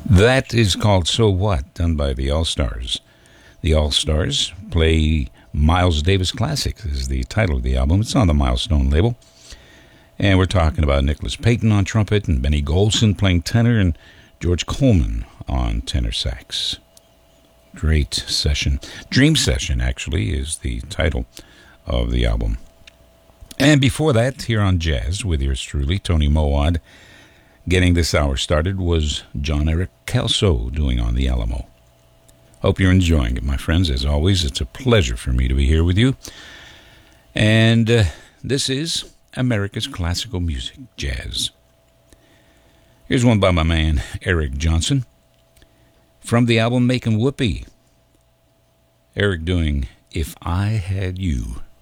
That is called So What, done by the All-Stars. The All-Stars play Miles Davis Classics is the title of the album. It's on the Milestone label. And we're talking about Nicholas Payton on trumpet and Benny Golson playing tenor and George Coleman on tenor sax. Great session. Dream Session, actually, is the title of the album. And before that, here on Jazz with yours truly, Tony Mowad, getting this hour started was John Eric Kelso doing On the Alamo. Hope you're enjoying it, my friends. As always, it's a pleasure for me to be here with you. And this is America's Classical Music, Jazz. Here's one by my man, Eric Johnson, from the album Makin' Whoopee. Eric doing If I Had You.